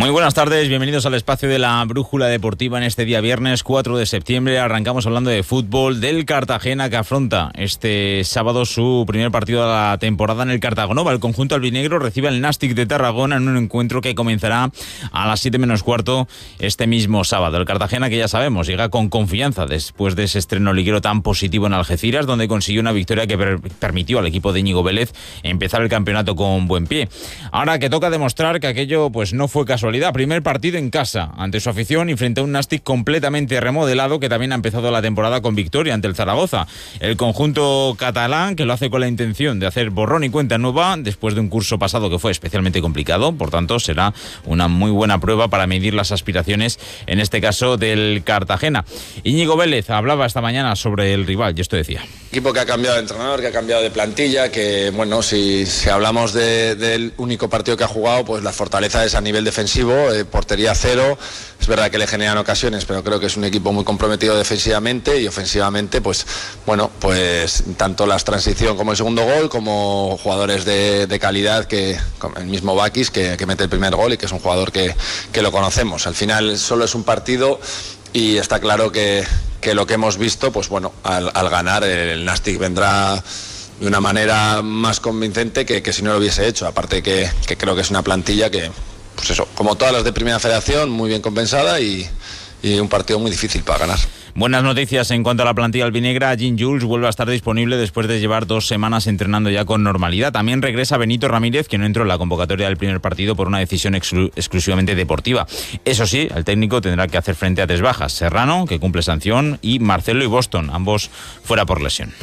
Muy buenas tardes, bienvenidos al espacio de la Brújula Deportiva en este día viernes 4 de septiembre. Arrancamos hablando de fútbol del Cartagena, que afronta este sábado su primer partido de la temporada en el Cartagonova. El conjunto albinegro recibe al Nàstic de Tarragona en un encuentro que comenzará a las 7 menos cuarto este mismo sábado. El Cartagena, que ya sabemos, llega con confianza después de ese estreno liguero tan positivo en Algeciras, donde consiguió una victoria que permitió al equipo de Íñigo Vélez empezar el campeonato con buen pie. Ahora que toca demostrar que aquello pues no fue casualidad. Primer partido en casa ante su afición y frente a un Nàstic completamente remodelado, que también ha empezado la temporada con victoria ante el Zaragoza. El conjunto catalán, que lo hace con la intención de hacer borrón y cuenta nueva después de un curso pasado que fue especialmente complicado. Por tanto, será una muy buena prueba para medir las aspiraciones, en este caso del Cartagena. Íñigo Vélez hablaba esta mañana sobre el rival y esto decía: Equipo que ha cambiado de entrenador, que ha cambiado de plantilla, que bueno, si hablamos del único partido que ha jugado, pues la fortaleza es a nivel defensivo, portería cero. Es verdad que le generan ocasiones, pero creo que es un equipo muy comprometido defensivamente y ofensivamente, pues bueno, pues tanto la transición como el segundo gol, como jugadores de calidad, que como el mismo Bakis que mete el primer gol y que es un jugador que lo conocemos. Al final solo es un partido y está claro que lo que hemos visto, pues bueno, al ganar el Nàstic vendrá de una manera más convincente que si no lo hubiese hecho. Aparte que creo que es una plantilla que, pues eso, como todas las de Primera Federación, muy bien compensada y un partido muy difícil para ganar. Buenas noticias en cuanto a la plantilla albinegra. Jean Jules vuelve a estar disponible después de llevar 2 semanas entrenando ya con normalidad. También regresa Benito Ramírez, que no entró en la convocatoria del primer partido por una decisión exclusivamente deportiva. Eso sí, el técnico tendrá que hacer frente a 3 bajas: Serrano, que cumple sanción, y Marcelo y Boston, ambos fuera por lesión.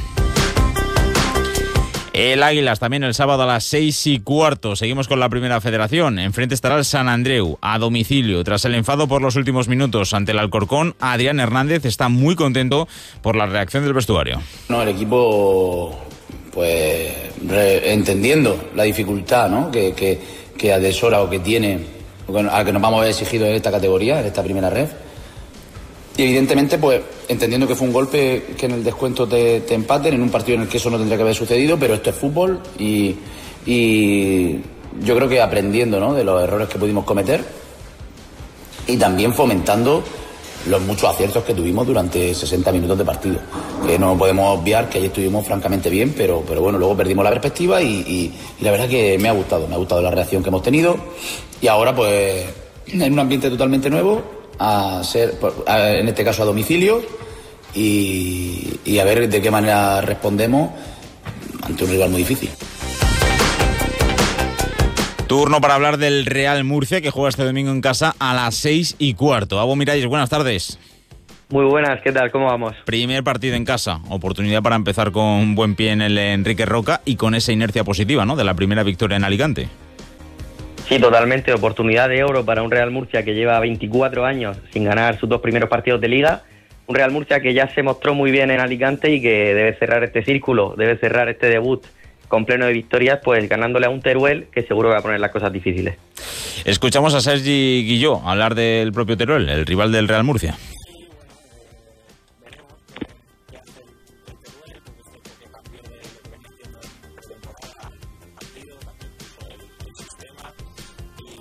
El Águilas también el sábado a las 6:15. Seguimos con la Primera Federación. Enfrente estará el Sant Andreu a domicilio. Tras el enfado por los últimos minutos ante el Alcorcón, Adrián Hernández está muy contento por la reacción del vestuario. No, el equipo, pues entendiendo la dificultad, ¿no?, que adesora o que tiene, a que nos vamos a ver exigido en esta categoría, en esta primera red. Y evidentemente, pues entendiendo que fue un golpe que en el descuento te empaten, en un partido en el que eso no tendría que haber sucedido, pero esto es fútbol y yo creo que aprendiendo, ¿no?, de los errores que pudimos cometer y también fomentando los muchos aciertos que tuvimos durante 60 minutos de partido. Que no podemos obviar que ayer estuvimos francamente bien, pero bueno, luego perdimos la perspectiva y la verdad que me ha gustado la reacción que hemos tenido. Y ahora, pues, en un ambiente totalmente nuevo, en este caso a domicilio, y a ver de qué manera respondemos ante un rival muy difícil. Turno para hablar del Real Murcia, que juega este domingo en casa a las 6:15. Abo Miralles, buenas tardes. Muy buenas, ¿qué tal? ¿Cómo vamos? Primer partido en casa, oportunidad para empezar con buen pie en el Enrique Roca y con esa inercia positiva, ¿no?, de la primera victoria en Alicante. Sí, totalmente, oportunidad de oro para un Real Murcia que lleva 24 años sin ganar sus 2 primeros partidos de Liga. Un Real Murcia que ya se mostró muy bien en Alicante y que debe cerrar este círculo, debe cerrar este debut con pleno de victorias, pues ganándole a un Teruel que seguro va a poner las cosas difíciles. Escuchamos a Sergi Guilló hablar del propio Teruel, el rival del Real Murcia.